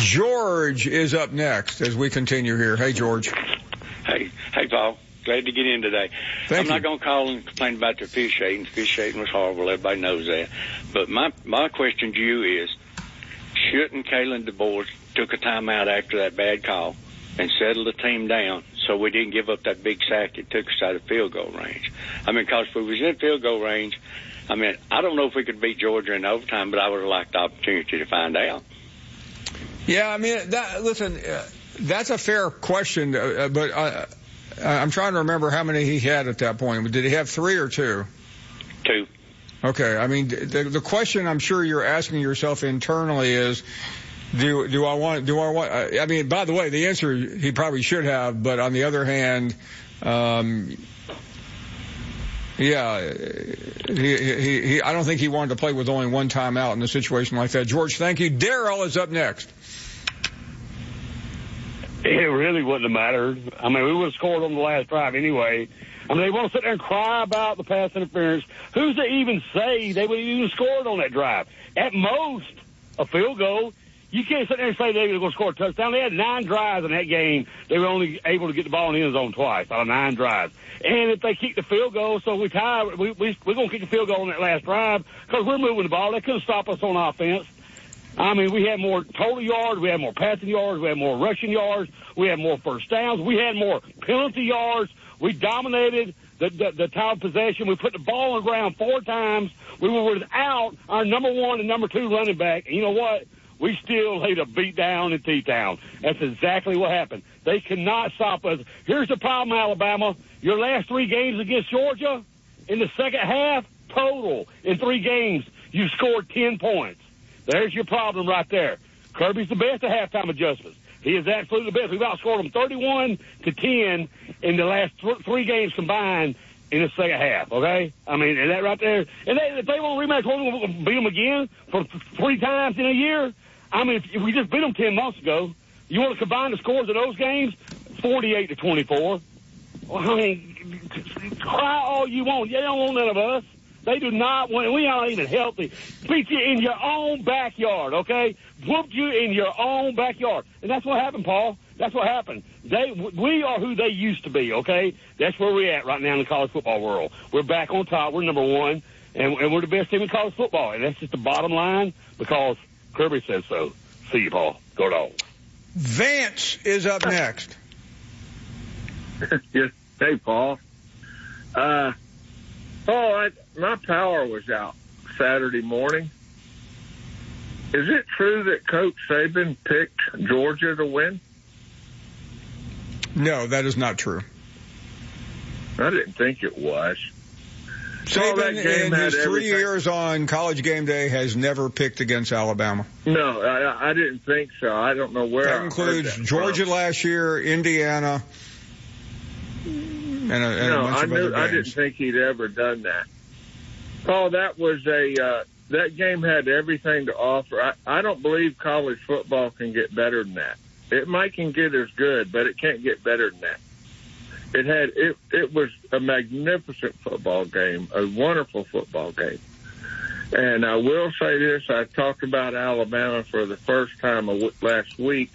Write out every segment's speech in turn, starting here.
George is up next as we continue here. Hey, George. Hey, Paul. Glad to get in today. I'm not going to call and complain about the officiating. Officiating was horrible. Everybody knows that. But my question to you is, shouldn't Kalen DeBoer took a timeout after that bad call and settled the team down so we didn't give up that big sack that took us out of field goal range? Because if we was in field goal range, I don't know if we could beat Georgia in overtime, but I would have liked the opportunity to find out. Yeah, that's a fair question, but I'm trying to remember how many he had at that point. Did he have 3 or 2? 2. Okay. The question I'm sure you're asking yourself internally is, do I want, by the way, the answer he probably should have, but on the other hand, he I don't think he wanted to play with only one timeout in a situation like that. George, thank you. Darrell is up next. It really wouldn't have mattered. We would have scored on the last drive anyway. They want to sit there and cry about the pass interference. Who's to even say they would have even scored on that drive? At most, a field goal. You can't sit there and say they were going to score a touchdown. They had 9 drives in that game. They were only able to get the ball in the end zone twice out of 9 drives. And if they kick the field goal, so we tie, we're going to kick the field goal on that last drive because we're moving the ball. They couldn't stop us on offense. We had more total yards. We had more passing yards. We had more rushing yards. We had more first downs. We had more penalty yards. We dominated the time of possession. We put the ball on the ground 4 times. We were without our number 1 and number 2 running back. And you know what? We still laid a beat down in T-Town. That's exactly what happened. They cannot stop us. Here's the problem, Alabama. Your last 3 games against Georgia, in the second half, total, in 3 games, you scored 10 points. There's your problem right there. Kirby's the best at halftime adjustments. He is absolutely the best. We've outscored them 31-10 in the last 3 games combined in the second half, okay? And that right there. And if they want a rematch, we're going to beat them again for 3 times in a year? If we just beat them 10 months ago, you want to combine the scores of those games? 48-24. Cry all you want. You don't want none of us. They do not want, we aren't even healthy. Beat you in your own backyard, okay? Whooped you in your own backyard. And that's what happened, Paul. That's what happened. We are who they used to be, okay? That's where we're at right now in the college football world. We're back on top. We're number 1, and we're the best team in college football. And that's just the bottom line because Kirby says so. See you, Paul. Go Dogs. Vance is up next. Yes. Hey, Paul. My power was out Saturday morning. Is it true that Coach Saban picked Georgia to win? No, that is not true. I didn't think it was. Saban, in his 3 years on College Game Day, has never picked against Alabama. No, I didn't think so. I don't know where. That includes Georgia last year, Indiana, and a bunch of other games. I didn't think he'd ever done that. Paul, that was that game had everything to offer. I don't believe college football can get better than that. It might can get as good, but it can't get better than that. It was a magnificent football game, a wonderful football game. And I will say this, I talked about Alabama for the first time last week.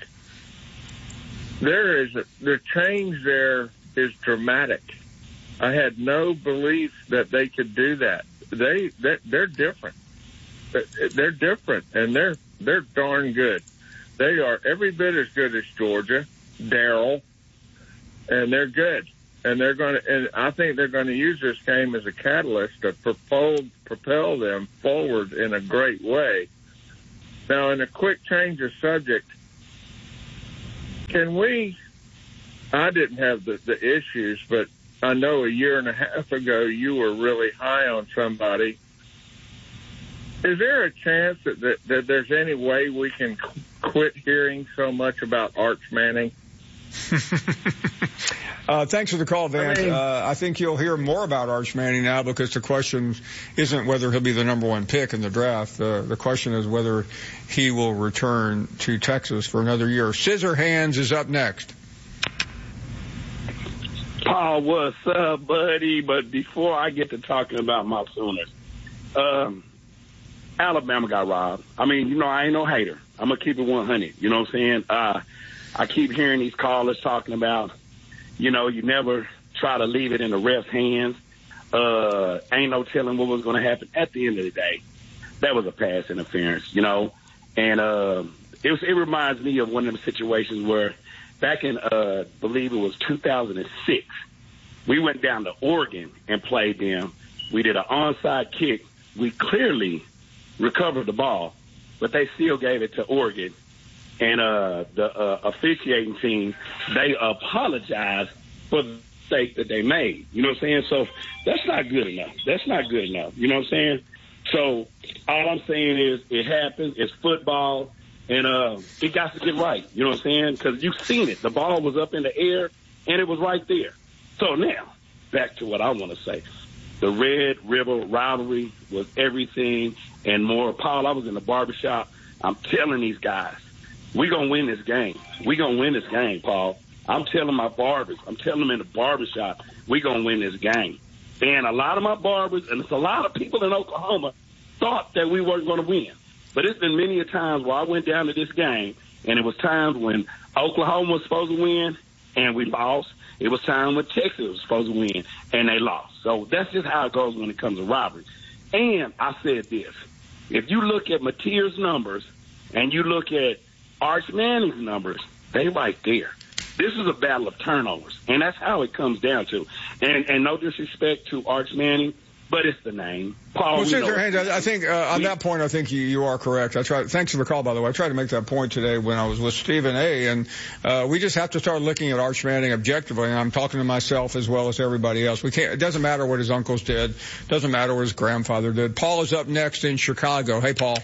The change there is dramatic. I had no belief that they could do that. They're different. They're different, and they're darn good. They are every bit as good as Georgia, Darrell, and they're good. And I think they're going to use this game as a catalyst to propel them forward in a great way. Now, in a quick change of subject, I didn't have the issues, but I know a year and a half ago you were really high on somebody. Is there a chance that there's any way we can quit hearing so much about Arch Manning? Thanks for the call, Vance. I think you'll hear more about Arch Manning now because the question isn't whether he'll be the number 1 pick in the draft. The question is whether he will return to Texas for another year. Scissorhands is up next. Paul, what's up, buddy? But before I get to talking about my Sooners, Alabama got robbed. I mean, I ain't no hater. I'm going to keep it 100. You know what I'm saying? I keep hearing these callers talking about, you never try to leave it in the ref's hands. Ain't no telling what was going to happen. At the end of the day, that was a pass interference, And it reminds me of one of them situations where back in, believe it was 2006, we went down to Oregon and played them. We did an onside kick. We clearly recovered the ball, but they still gave it to Oregon. And the officiating team, they apologized for the mistake that they made. You know what I'm saying? So that's not good enough. That's not good enough. You know what I'm saying? So all I'm saying is it happens. It's football, and it got to get right. You know what I'm saying? Because you've seen it. The ball was up in the air, and it was right there. So now, back to what I want to say. The Red River rivalry was everything and more. Paul, I was in the barbershop. I'm telling these guys, we're going to win this game. We're going to win this game, Paul. I'm telling my barbers, I'm telling them in the barbershop, we're going to win this game. And a lot of my barbers, and it's a lot of people in Oklahoma, thought that we weren't going to win. But it's been many a times where I went down to this game, and it was times when Oklahoma was supposed to win, and we lost. It was time when Texas was supposed to win, and they lost. So that's just how it goes when it comes to rivalry. And I said this. If you look at Mateer's numbers and you look at Arch Manning's numbers, they right there. This is a battle of turnovers, and that's how it comes down to. And no disrespect to Arch Manning, but it's the name. Paul, I think on that point, I think you are correct. Thanks for the call, by the way. I tried to make that point today when I was with Stephen A. And we just have to start looking at Arch Manning objectively. And I'm talking to myself as well as everybody else. We can't. It doesn't matter what his uncles did. Doesn't matter what his grandfather did. Paul is up next in Chicago. Hey, Paul.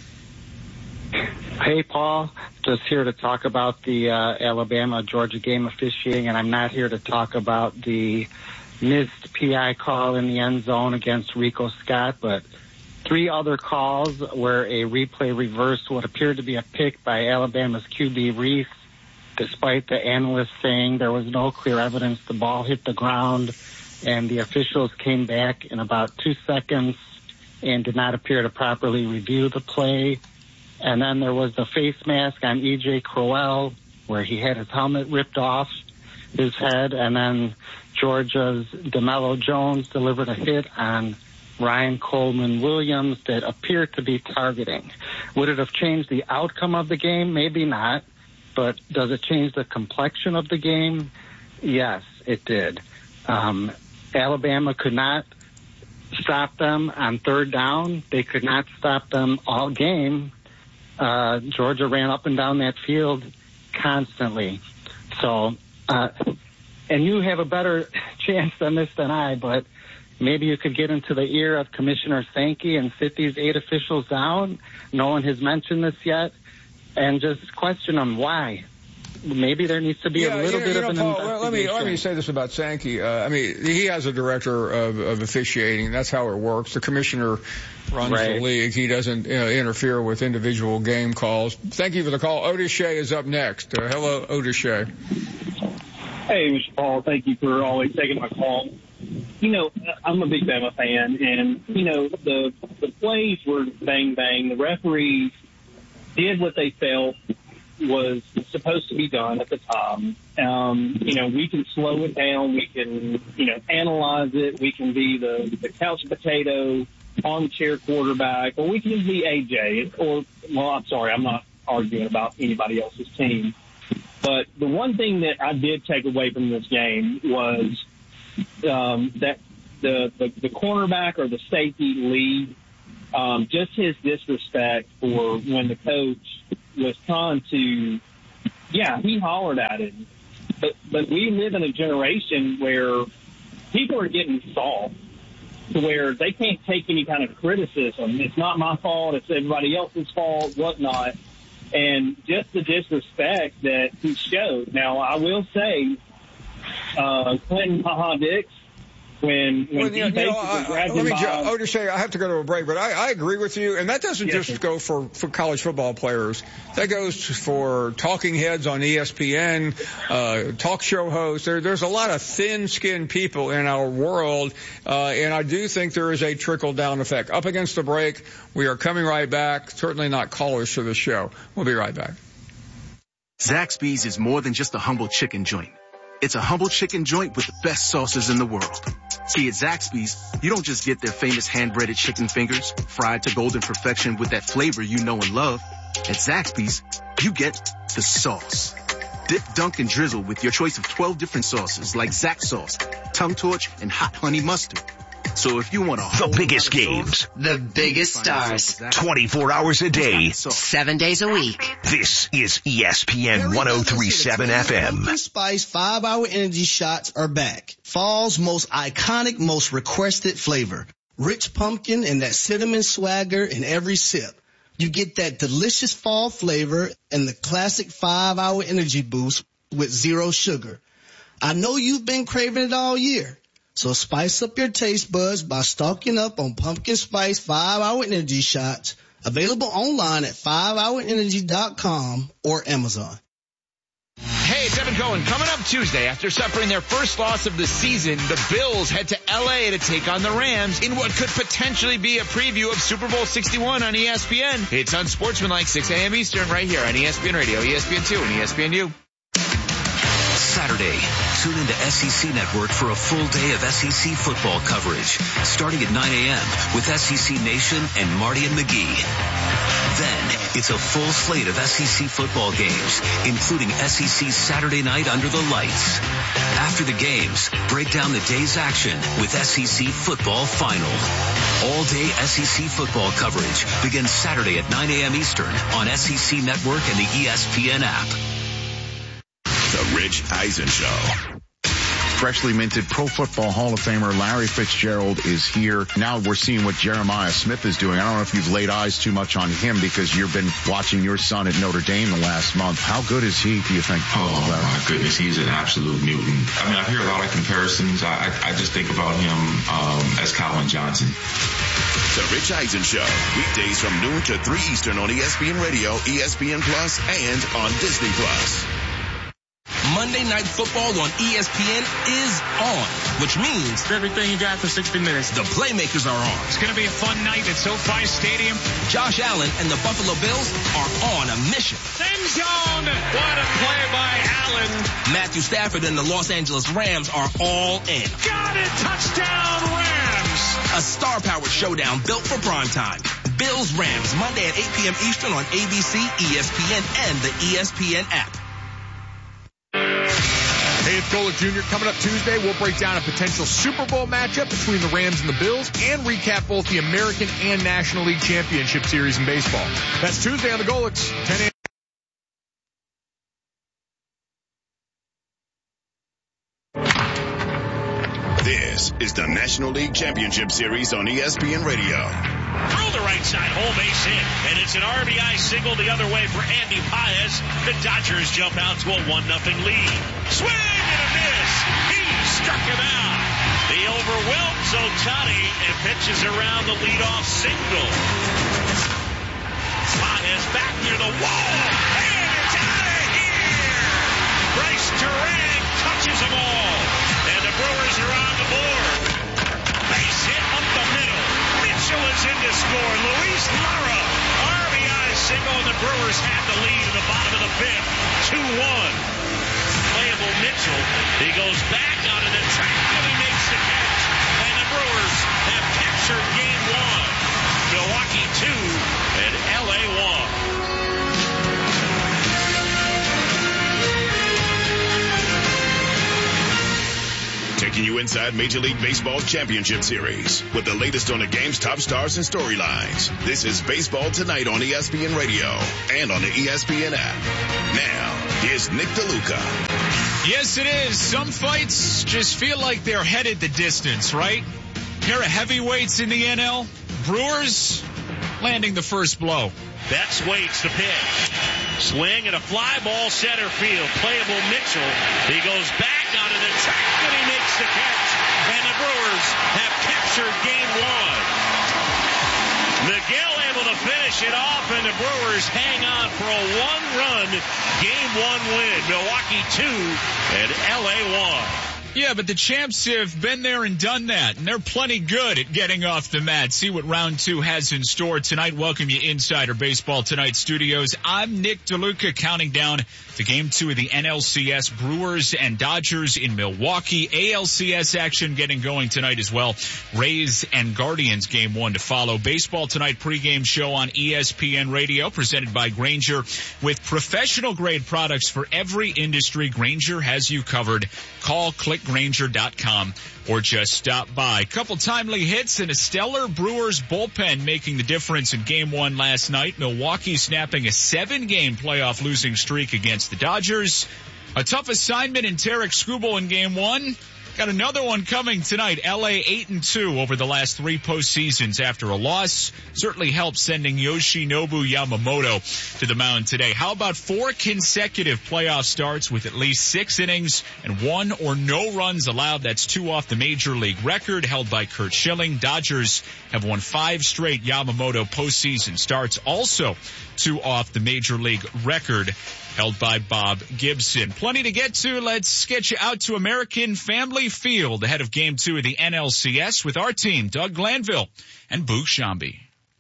Hey, Paul. Just here to talk about the Alabama-Georgia game officiating, and I'm not here to talk about the missed PI call in the end zone against Rico Scott, but 3 other calls where a replay reversed what appeared to be a pick by Alabama's QB Reese, despite the analysts saying there was no clear evidence the ball hit the ground, and the officials came back in about 2 seconds and did not appear to properly review the play. And then there was the face mask on E.J. Crowell, where he had his helmet ripped off his head, and then Georgia's DeMello Jones delivered a hit on Ryan Coleman Williams that appeared to be targeting. Would it have changed the outcome of the game? Maybe not. But does it change the complexion of the game? Yes, it did. Alabama could not stop them on 3rd down. They could not stop them all game. Georgia ran up and down that field constantly. So, and you have a better chance than this than I, but maybe you could get into the ear of Commissioner Sankey and sit these 8 officials down. No one has mentioned this yet, and just question them why. Maybe there needs to be a little bit of an investigation. Let me say this about Sankey. He has a director of officiating. That's how it works. The commissioner runs the league. He doesn't interfere with individual game calls. Thank you for the call. Otis Shea is up next. Hello, Otis Shea. Hey, Mr. Paul. Thank you for always taking my call. I'm a big Bama fan, and, the plays were bang-bang. The referees did what they felt was supposed to be done at the time. We can slow it down. We can, analyze it. We can be the couch potato, armchair quarterback, or we can be AJ. I'm sorry, I'm not arguing about anybody else's team. But the one thing that I did take away from this game was that the cornerback or the safety lead, just his disrespect for when the coach was trying to, he hollered at him. But we live in a generation where people are getting soft to where they can't take any kind of criticism. It's not my fault. It's everybody else's fault, whatnot. And just the disrespect that he showed. Now, I will say, Clinton Haha Dix when he basically grabbed him by... Otis, I have to go to a break, but I agree with you, and that doesn't just go for college football players. That goes for talking heads on ESPN, talk show hosts. There's a lot of thin-skinned people in our world, and I do think there is a trickle-down effect. Up against the break, we are coming right back, certainly not callers to the show. We'll be right back. Zaxby's is more than just a humble chicken joint. It's a humble chicken joint with the best sauces in the world. See, at Zaxby's, you don't just get their famous hand-breaded chicken fingers, fried to golden perfection with that flavor you know and love. At Zaxby's, you get the sauce. Dip, dunk, and drizzle with your choice of 12 different sauces like Zax sauce, tongue torch, and hot honey mustard. So if you want the biggest games, the biggest stars, 24 hours a day, 7 days a week. This is ESPN 103.7 FM. Pumpkin Spice 5-Hour Energy Shots are back. Fall's most iconic, most requested flavor. Rich pumpkin and that cinnamon swagger in every sip. You get that delicious fall flavor and the classic 5-Hour Energy Boost with zero sugar. I know you've been craving it all year. So spice up your taste buds by stocking up on Pumpkin Spice 5-Hour Energy Shots, available online at 5hourenergy.com or Amazon. Hey, it's Evan Cohen. Coming up Tuesday, after suffering their first loss of the season, the Bills head to L.A. to take on the Rams in what could potentially be a preview of Super Bowl 61 on ESPN. It's Unsportsmanlike, 6 a.m. Eastern, right here on ESPN Radio, ESPN2, and ESPNU. Saturday, tune into SEC Network for a full day of SEC football coverage, starting at 9 a.m. with SEC Nation and Marty and McGee. Then, it's a full slate of SEC football games, including SEC Saturday Night Under the Lights. After the games, break down the day's action with SEC Football Final. All-day SEC football coverage begins Saturday at 9 a.m. Eastern on SEC Network and the ESPN app. The Rich Eisen Show. Freshly minted Pro Football Hall of Famer Larry Fitzgerald is here. Now we're seeing what Jeremiah Smith is doing. I don't know if you've laid eyes too much on him because you've been watching your son at Notre Dame the last month. How good is he, do you think? Oh, my goodness. He's an absolute mutant. I mean, I hear a lot of comparisons. I just think about him as Calvin Johnson. The Rich Eisen Show. Weekdays from noon to 3 Eastern on ESPN Radio, ESPN Plus, and on Disney Plus. Monday Night Football on ESPN is on, which means everything you got for 60 minutes. The Playmakers are on. It's going to be a fun night at SoFi Stadium. Josh Allen and the Buffalo Bills are on a mission. End zone. What a play by Allen. Matthew Stafford and the Los Angeles Rams are all in. Got it. Touchdown Rams. A star-powered showdown built for primetime. Bills-Rams, Monday at 8 p.m. Eastern on ABC, ESPN, and the ESPN app. Hey, it's Golick Jr. Coming up Tuesday, we'll break down a potential Super Bowl matchup between the Rams and the Bills and recap both the American and National League Championship Series in baseball. That's Tuesday on the Golicks, 10 a.m. This is the National League Championship Series on ESPN Radio. Through the right side, home base hit, and it's an RBI single the other way for Andy Paez. The Dodgers jump out to a 1-0 lead. Swing and a miss. He struck him out. He overwhelms Ohtani and pitches around the leadoff single. Paez back near the wall, and it's out of here. Bryce Turang touches them all, and the Brewers are on the board. Base hit up the middle. Mitchell is in to score. Luis Lara, RBI single, and the Brewers have the lead in the bottom of the fifth. 2-1. Playable Mitchell. He goes back onto the track, and he makes the catch. And the Brewers have captured game one. Milwaukee 2 and LA 1. Taking you inside Major League Baseball's Championship Series with the latest on the game's top stars and storylines. This is Baseball Tonight on ESPN Radio and on the ESPN app. Now, here's Nick DeLuca. Yes, it is. Some fights just feel like they're headed the distance, right? Pair of heavyweights in the NL. Brewers landing the first blow. Betts waits to pitch. Swing and a fly ball center field. Playable Mitchell. He goes back onto the track and he makes the catch. and the Brewers have captured game one. Miguel able to finish it off, and the Brewers hang on for a one-run game one win. Milwaukee 2 and LA 1. Yeah, but the champs have been there and done that, and they're plenty good at getting off the mat. See what round 2 has in store tonight. Welcome you Insider Baseball Tonight studios. I'm Nick DeLuca, counting down to Game 2 of the NLCS, Brewers and Dodgers in Milwaukee. ALCS action getting going tonight as well. Rays and Guardians Game 1 to follow. Baseball Tonight pregame show on ESPN Radio, presented by Grainger. With professional-grade products for every industry, Grainger has you covered. Call, click Grainger.com, or just stop by. A couple timely hits and a stellar Brewers bullpen making the difference in Game 1 last night. Milwaukee snapping a 7-game playoff losing streak against the Dodgers. A tough assignment in Tarek Skubal in Game 1. Got another one coming tonight. LA 8-2 over the last 3 postseasons after a loss. Certainly helped sending Yoshinobu Yamamoto to the mound today. How about 4 consecutive playoff starts with at least 6 innings and 1 or no runs allowed? That's 2 off the major league record held by Curt Schilling. Dodgers have won 5 straight Yamamoto postseason starts. Also 2 off the major league record held by Bob Gibson. Plenty to get to. Let's get you out to American Family Field ahead of Game 2 of the NLCS with our team, Doug Glanville and Boog Shambi.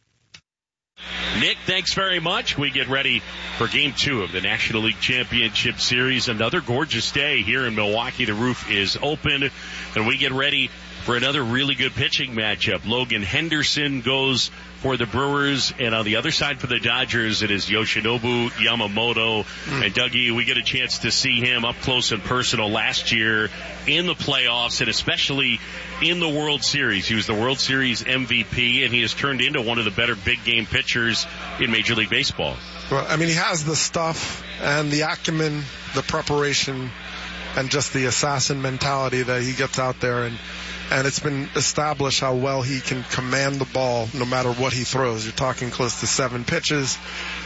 Nick, thanks very much. We get ready for Game 2 of the National League Championship Series. Another gorgeous day here in Milwaukee. The roof is open, and we get ready for another really good pitching matchup. Logan Henderson goes for the Brewers, and on the other side for the Dodgers, it is Yoshinobu Yamamoto. And Dougie, we get a chance to see him up close and personal last year in the playoffs, and especially in the World Series. He was the World Series MVP, and he has turned into one of the better big game pitchers in Major League Baseball. Well, I mean, he has the stuff and the acumen, the preparation, and just the assassin mentality that he gets out there, and it's been established how well he can command the ball no matter what he throws. You're talking close to 7 pitches.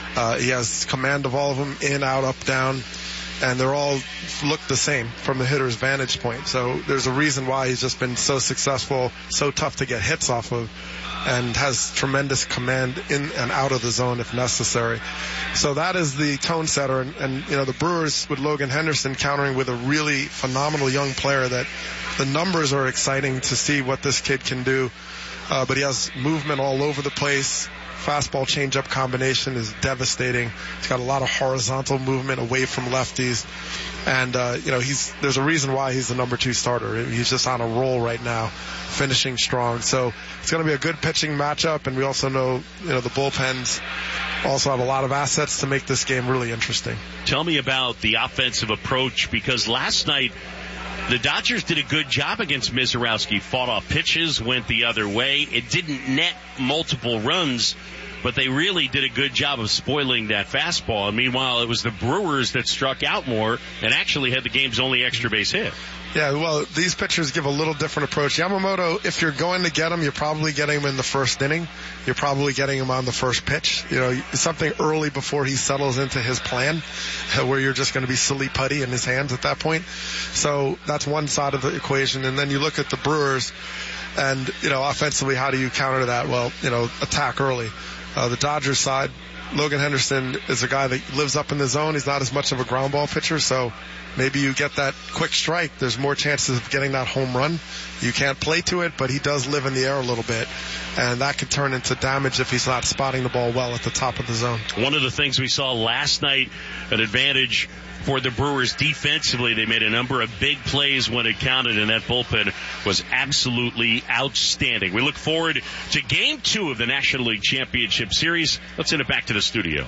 He has command of all of them, in, out, up, down, and they're all look the same from the hitter's vantage point. So there's a reason why he's just been so successful, so tough to get hits off of, and has tremendous command in and out of the zone if necessary. So that is the tone setter. And you know, the Brewers with Logan Henderson countering with a really phenomenal young player that the numbers are exciting to see what this kid can do. But he has movement all over the place. Fastball changeup combination is devastating. He's got a lot of horizontal movement away from lefties. And, you know, there's a reason why he's the number 2 starter. He's just on a roll right now, finishing strong. So it's going to be a good pitching matchup. And we also know, you know, the bullpens also have a lot of assets to make this game really interesting. Tell me about the offensive approach, because last night the Dodgers did a good job against Mizorowski. Fought off pitches, went the other way. It didn't net multiple runs, but they really did a good job of spoiling that fastball. And meanwhile, it was the Brewers that struck out more and actually had the game's only extra base hit. Yeah, well, these pitchers give a little different approach. Yamamoto, if you're going to get him, you're probably getting him in the first inning. You're probably getting him on the first pitch. You know, something early before he settles into his plan, where you're just going to be silly putty in his hands at that point. So that's one side of the equation. And then you look at the Brewers, and, you know, offensively, how do you counter that? Well, you know, attack early. The Dodgers side, Logan Henderson is a guy that lives up in the zone. He's not as much of a ground ball pitcher, so maybe you get that quick strike. There's more chances of getting that home run. You can't play to it, but he does live in the air a little bit, and that could turn into damage if he's not spotting the ball well at the top of the zone. One of the things we saw last night, an advantage for the Brewers defensively. They made a number of big plays when it counted, and that bullpen was absolutely outstanding. We look forward to Game 2 of the National League Championship Series. Let's send it back to the studio.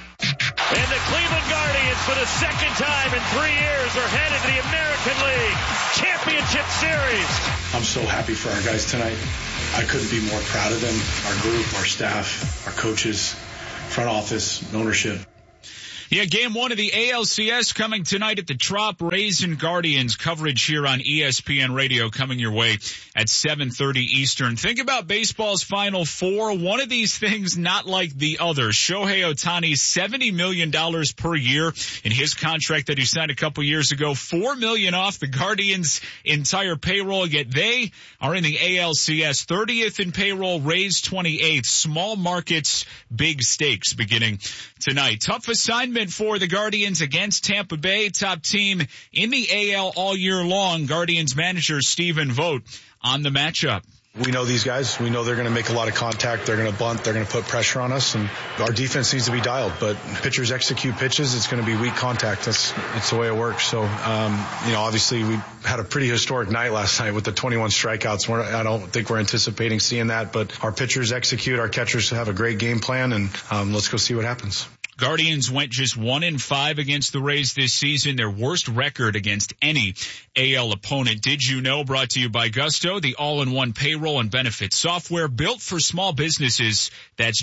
And the Cleveland Guardians, for the second time in 3 years, are headed to the American League Championship Series. I'm so happy for our guys tonight. I couldn't be more proud of them, our group, our staff, our coaches, front office, ownership. Yeah, game one of the ALCS coming tonight at the Trop. Rays and Guardians coverage here on ESPN Radio coming your way at 7:30 Eastern. Think about baseball's Final Four. One of these things not like the other. Shohei Ohtani's $70 million per year in his contract that he signed a couple years ago. $4 million off the Guardians' entire payroll, yet they are in the ALCS 30th in payroll, Rays 28th. Small markets, big stakes beginning tonight. Tough assignment for the Guardians against Tampa Bay, top team in the AL all year long. Guardians manager Stephen Vogt on the matchup. We know these guys. We know they're going to make a lot of contact. They're going to bunt. They're going to put pressure on us, and our defense needs to be dialed. But pitchers execute pitches. It's going to be weak contact. That's the way it works. So, obviously we had a pretty historic night last night with the 21 strikeouts. I don't think we're anticipating seeing that, but our pitchers execute. Our catchers have a great game plan, and let's go see what happens. Guardians went just 1-5 against the Rays this season, their worst record against any AL opponent. Did you know? Brought to you by Gusto, the all-in-one payroll and benefits software built for small businesses. That's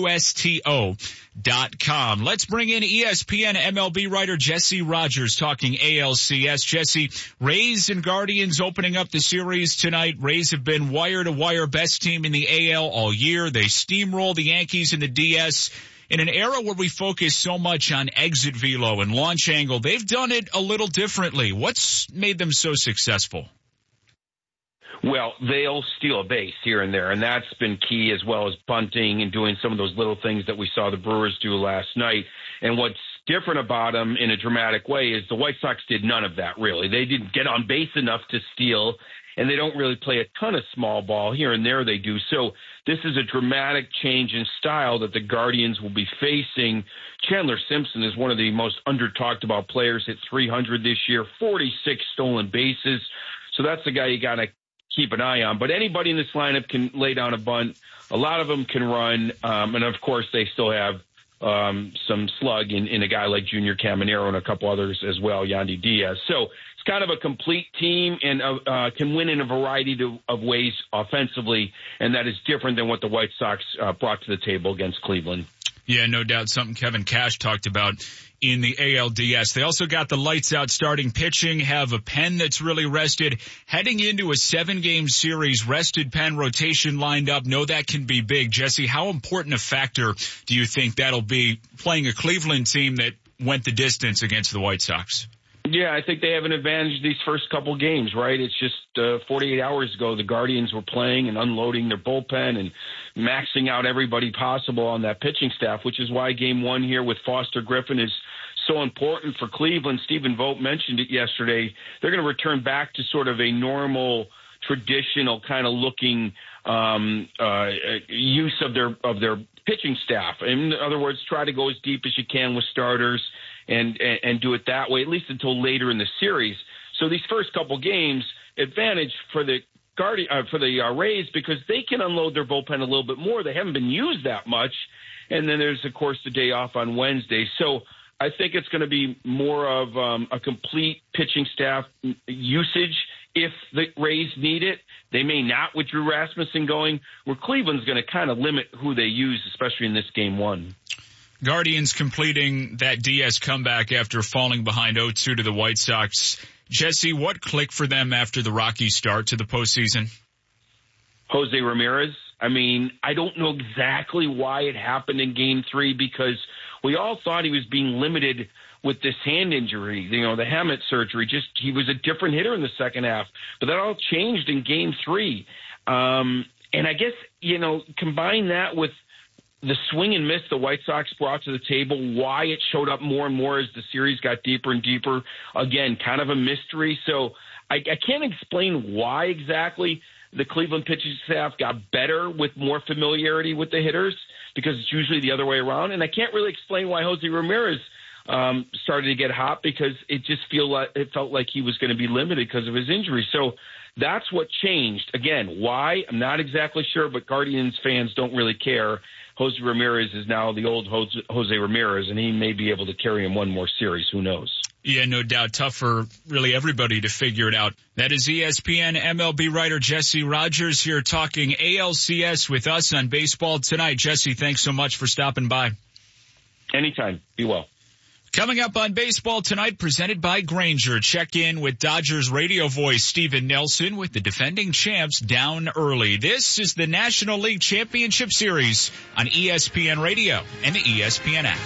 GUSTO.com. Let's bring in ESPN MLB writer Jesse Rogers talking ALCS. Jesse, Rays and Guardians opening up the series tonight. Rays have been wire-to-wire best team in the AL all year. They steamroll the Yankees in the DS. In an era where we focus so much on exit velo and launch angle, they've done it a little differently. What's made them so successful? Well, they'll steal a base here and there, and that's been key, as well as bunting and doing some of those little things that we saw the Brewers do last night. And what's different about them in a dramatic way is the White Sox did none of that, really. They didn't get on base enough to steal, and they don't really play a ton of small ball. Here and there they do. So this is a dramatic change in style that the Guardians will be facing. Chandler Simpson is one of the most under-talked about players, hit 300 this year, 46 stolen bases. So that's the guy you got to keep an eye on. But anybody in this lineup can lay down a bunt. A lot of them can run. And, of course, they still have some slug in a guy like Junior Caminero and a couple others as well, Yandy Diaz. So it's kind of a complete team and can win in a variety of ways offensively, and that is different than what the White Sox brought to the table against Cleveland. Yeah, no doubt. Something Kevin Cash talked about in the ALDS. They also got the lights out starting pitching, have a pen that's really rested. Heading into a 7-game series, rested pen rotation lined up. No, that can be big. Jesse, how important a factor do you think that'll be playing a Cleveland team that went the distance against the White Sox? Yeah, I think they have an advantage these first couple games, right? It's just 48 hours ago the Guardians were playing and unloading their bullpen and maxing out everybody possible on that pitching staff, which is why game one here with Foster Griffin is so important for Cleveland. Stephen Vogt mentioned it yesterday. They're going to return back to sort of a normal, traditional kind of looking use of their pitching staff. In other words, try to go as deep as you can with starters and do it that way, at least until later in the series. So these first couple games, advantage for the Rays because they can unload their bullpen a little bit more. They haven't been used that much. And then there's, of course, the day off on Wednesday. So I think it's going to be more of a complete pitching staff usage if the Rays need it. They may not with Drew Rasmussen going, where Cleveland's going to kind of limit who they use, especially in this game one. Guardians completing that DS comeback after falling behind 0-2 to the White Sox. Jesse, what clicked for them after the rocky start to the postseason? Jose Ramirez. I mean, I don't know exactly why it happened in Game 3 because we all thought he was being limited with this hand injury, the Hammett surgery. Just he was a different hitter in the second half. But that all changed in Game 3. And I guess, combine that with the swing and miss the White Sox brought to the table, why it showed up more and more as the series got deeper and deeper. Again, kind of a mystery. So I can't explain why exactly the Cleveland pitching staff got better with more familiarity with the hitters because it's usually the other way around. And I can't really explain why Jose Ramirez started to get hot because it felt like he was going to be limited because of his injury. So that's what changed. Again, why? I'm not exactly sure, but Guardians fans don't really care. Jose Ramirez is now the old Jose Ramirez, and he may be able to carry him one more series. Who knows? Yeah, no doubt. Tough for really everybody to figure it out. That is ESPN MLB writer Jesse Rogers here talking ALCS with us on Baseball Tonight. Jesse, thanks so much for stopping by. Anytime. Be well. Coming up on Baseball Tonight, presented by Grainger. Check in with Dodgers radio voice Steven Nelson with the defending champs down early. This is the National League Championship Series on ESPN Radio and the ESPN app.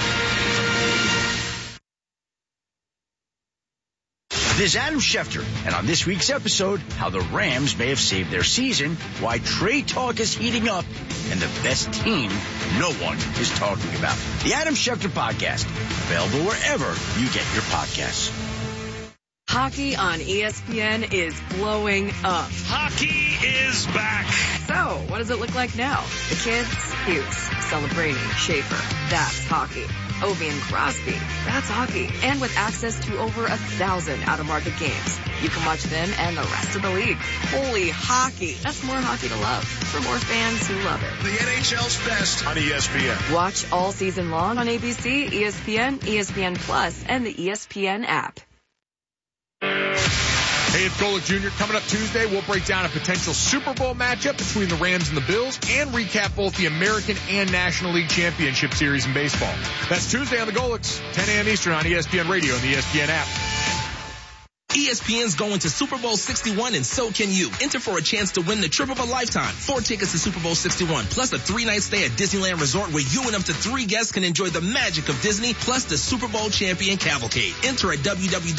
This is Adam Schefter, and on this week's episode, how the Rams may have saved their season, why trade talk is heating up, and the best team no one is talking about. The Adam Schefter Podcast, available wherever you get your podcasts. Hockey on ESPN is blowing up. Hockey is back. So, what does it look like now? The kids, Hughes, Celebrating, Schaefer, that's hockey. Ovi and Crosby, that's hockey. And with access to over 1,000 out-of-market games, you can watch them and the rest of the league. Holy hockey. That's more hockey to love for more fans who love it. The NHL's best on ESPN. Watch all season long on ABC, ESPN, ESPN Plus, and the ESPN app. Hey, it's Golic Jr. Coming up Tuesday, we'll break down a potential Super Bowl matchup between the Rams and the Bills and recap both the American and National League Championship Series in baseball. That's Tuesday on the Golics, 10 a.m. Eastern on ESPN Radio and the ESPN app. ESPN's going to Super Bowl 61 and so can you. Enter for a chance to win the trip of a lifetime. 4 tickets to Super Bowl 61 plus a 3-night stay at Disneyland Resort where you and up to 3 guests can enjoy the magic of Disney plus the Super Bowl champion cavalcade. Enter at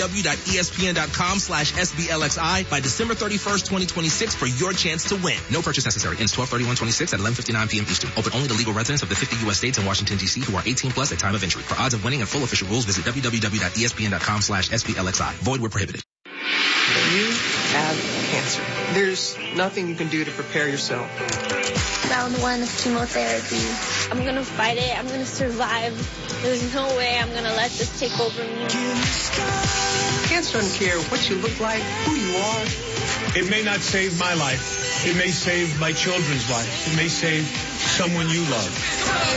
www.espn.com/SBLXI by December 31st, 2026 for your chance to win. No purchase necessary. Ends 12/31/26 at 11:59 p.m. Eastern. Open only to legal residents of the 50 U.S. states and Washington, D.C. who are 18 plus at time of entry. For odds of winning and full official rules, visit www.espn.com/SBLXI. Void where prohibited. You have cancer. There's nothing you can do to prepare yourself. Round 1 of chemotherapy. I'm going to fight it. I'm going to survive. There's no way I'm going to let this take over me. Cancer doesn't care what you look like, who you are. It may not save my life. It may save my children's life. It may save someone you love.